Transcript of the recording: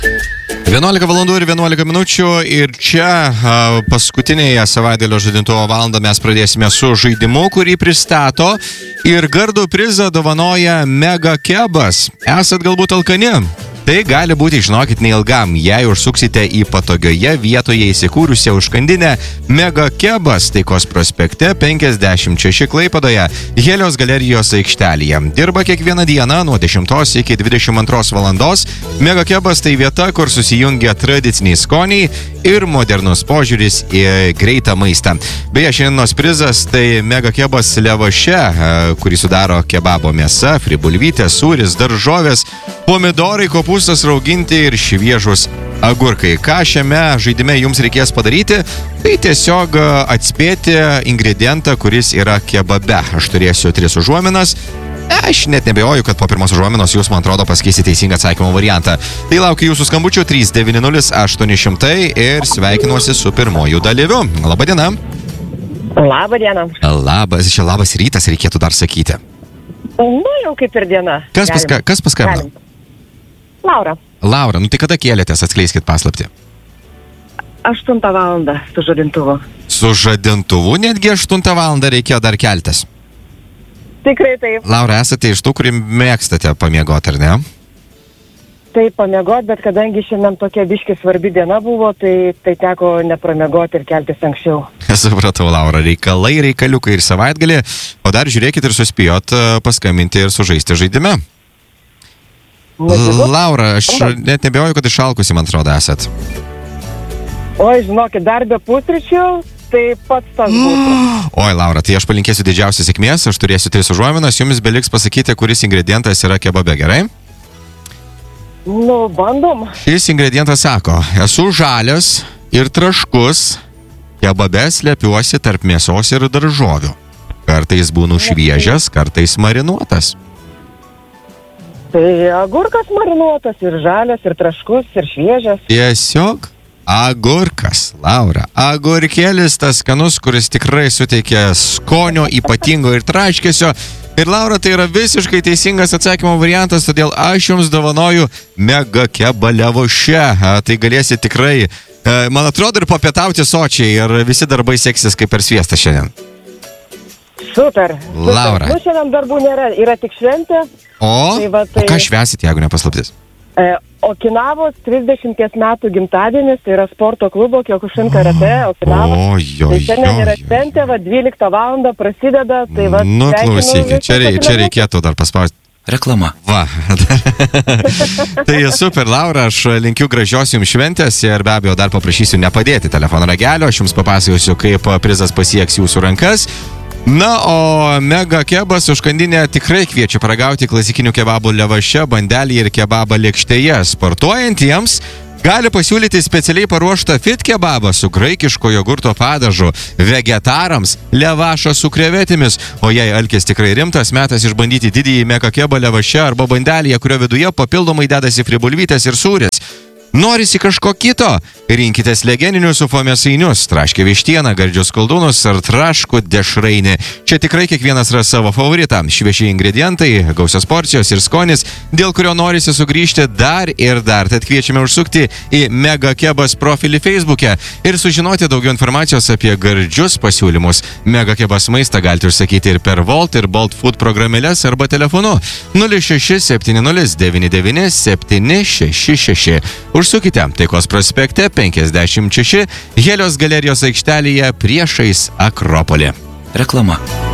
11 valandų ir 11 minučių ir čia paskutinėje savaitgalio žadintuvo valandą mes pradėsime su žaidimu, kurį pristato ir gardų prizą dovanoja Mega Kebas. Esat galbūt alkani? Tai gali būti, žinokit, neilgam, jei užsuksite į patogioje vietoje įsikūrusią užkandinę Mega Kebas Taikos prospekte 56 Klaipėdoje, Helios galerijos aikštelėje. Dirba kiekvieną dieną nuo 10 iki 22 valandos. Mega Kebas tai vieta, kur susijungia tradiciniai skoniai ir modernus požiūris į greitą maistą. Beje, šiandienos prizas tai Mega Kebas levaše, kurį sudaro kebabo mėsa, fribulvytė, sūris, daržovės, pomidorai, kopūstas rauginti ir šviežus agurkai. Ką šiame žaidime jums reikės padaryti, tai tiesiog atspėti ingredientą, kuris yra kebabe. Aš turėsiu 3 užuominas. Aš net nebejoju, kad po pirmos užuominos jūs, man atrodo, pasakysi teisingą atsakymo variantą. Tai laukiu jūsų skambučių 390-800 ir sveikinuosi su pirmoju dalyviu. Labadiena. Labadiena. Labas rytas reikėtų dar sakyti. Nu, jau kaip ir diena. Kas paskambino? Laura. Laura, tai kada kėlėtės, atskleiskit paslaptį. 8 valandą su žadintuvu. Su žadintuvu netgi 8 valandą reikėjo dar keltis. Tikrai taip. Laura, esate iš tų, kurį mėgstate pamiegoti, ar ne? Taip, pamiegoti, bet kadangi šiandien tokia biški svarbi diena buvo, tai teko nepramiegoti ir keltis anksčiau. Supratau, Laura, reikaliukai ir savaitgalį, o dar žiūrėkit ir suspėjot paskambinti ir sužaisti žaidime. Laura, aš net nebejoju, kad išalkusi, man atrodo, esat. Oi, žinokit, dar be pusryčių, tai pats tas būtų. Oi, Laura, tai aš palinkėsiu didžiausios sėkmės, aš turėsiu 3 užuominas, jums beliks pasakyti, kuris ingredientas yra kebabe, gerai? Nu, bandom. Šis ingredientas sako, esu žalias ir traškus, kebabe slepiuosi tarp mėsos ir daržovių. Kartais būnu šviežias, kartais marinuotas. Tai agurkas marinuotas ir žalias, ir traškus, ir šviežias. Tiesiog agurkas, Laura. Agurkėlis tas skanus, kuris tikrai suteikia skonio ypatingo ir traškesio. Ir Laura, tai yra visiškai teisingas atsakymo variantas, todėl aš jums dovanoju Mega Kebą levaše. Tai galėsit tikrai, man atrodo, ir papietauti sočiai ir visi darbai seksis kaip per sviestą šiandien. Super. Laura. Nu, šiandien darbų nėra, yra tik šventė. O ką švęsit, jeigu nepaslaptis? Okinavos 30 metų gimtadienis, tai yra sporto klubo Kiokušin karate Okinavos. Tai šiandien yra šventė, 12 valandą prasideda. Tai nu, klausykit, čia reikėtų dar paspausti. Reklama. Va. Tai super, Laura, aš linkiu gražios jums šventės ir be abejo dar paprašysiu nepadėti telefono ragelio, aš jums papasakosiu, kaip prizas pasieks jūsų rankas. Na, o Mega Kebas užkandinė tikrai kviečia paragauti klasikinių kebabų levaše, bandelį ir kebabą lėkštėje. Sportuojantiems gali pasiūlyti specialiai paruoštą fit kebabą su graikiško jogurto padažu, vegetarams levašą su krevetėmis, o jei alkis tikrai rimtas, metas išbandyti didįjį Mega Kebą levaše arba bandelėje, kurio viduje papildomai dedasi fribulvytės ir sūris. Norisi kažko kito? Rinkitės legendinius UFO mėsainius, traškę vištieną, gardžius koldūnus ar traškų dešrainį. Čia tikrai kiekvienas ras savo favoritą. Švieži ingredientai, gausios porcijos ir skonis, dėl kurio norisi sugrįžti dar ir dar. Tad kviečiame užsukti į Mega Kebas profilį Facebook'e ir sužinoti daugiau informacijos apie gardžius pasiūlymus. Mega Kebas maistą galite užsakyti ir per Volt ir Bolt Food programėlės arba telefonu 067099 766. Užsukite Taikos prospekte 56 Helios galerijos aikštelėje priešais Akropolį. Reklama.